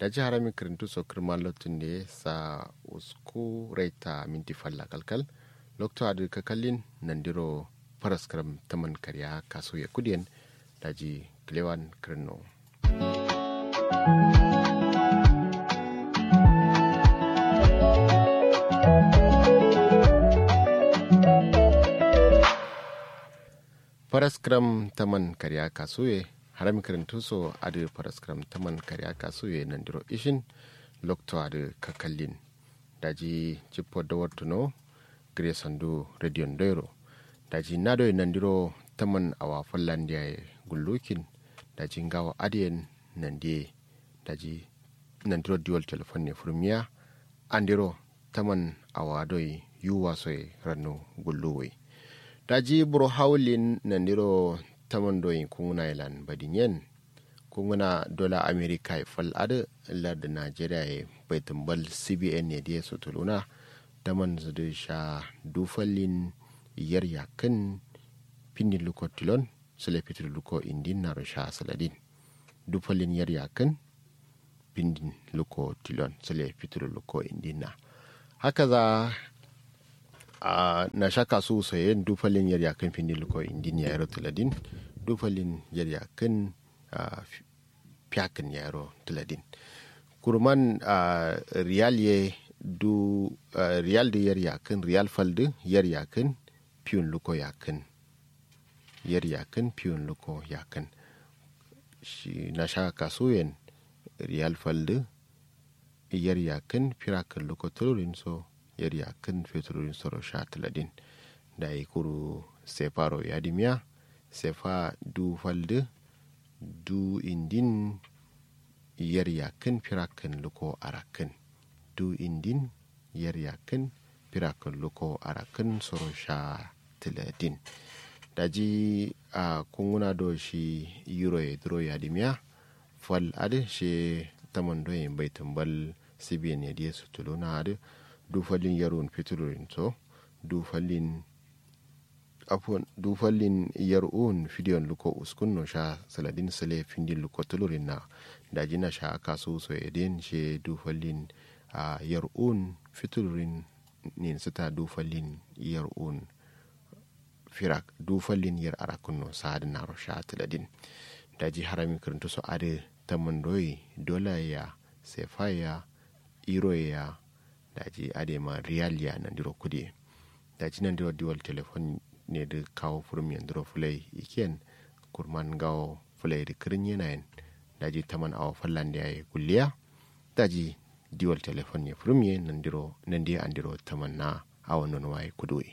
daji harami kirintu so kirmalotunde sa usku reita minti falla kalkal lokto adu kakalin nandiro paraskram taman karya kaso ya kudien daji klewan kirno paraskram taman karya kasuye harami kirintu so adu paraskram taman karya kasuye nandiro ishin lokto adu kakallin daji chippo dawartuno gre sandu radio ndoiro daji nado nandiro taman awa fallandia gullukin daji ngawa adien nandie daji nandiro dual telephone ne furmiya andiro taman awa doi yuwa soy ranu gulluwe daji buro hawlin nandiro taman doi kunguna ilan badinyen kunguna dola amerika fal ade lad nigeria baitumbal cbn ne die sotuluna taman zudu sha dufallin yar yakin pindin luko tilon sule fitir luko indin na rusha saladin dufallin yar yakin pindin luko tilon sule fitir luko indin na haka za na shaka su sayen dufallin yar yakin pindin luko indin ya yaro tiladin dufallin yar yakin fiyakin ya yaro tiladin kurman riyal ye du riyal de yar yakin riyal falde yar yakin piyun luko yakin yar yakin piyun luko yakin shi na shaka kasuyen riyal falde yar yakin firakin luko tururin so yar yakin fetururin soro sha tiladin da yi kuru sefaro yadimiya sefa du falde du indin yar yakin firakin luko arakin du indin yar yakin firakin luko arakin soro sha tiladin daji kunguna do shi euro ya duro yadimiya fal ade shi tamando yin baitumbal cbn ya diya su tuluna ade dufalin yarun fiturin so dufalin yarun fidiyon luko uskunno sha saladin sale findin luko tulurin na daji na sha kasu so edin shi dufalin yarun fiturin nin sita dufalin yarun firak dufalin yar arakunno sa'ad na rosha tiladin daji harami kirinto so ade tamandoi dola ya sefa ya euro ya daji ade ma riyal ya nandiro kudi daji nandiro dual telephone ne da kawo furmi nandiro fulai iken kurman gawo fulai da kirin yanayin daji taman awa fallan da ya kulliya daji dual telephone ne furmi nandiro nandi andiro taman na awa nonwai kuduwe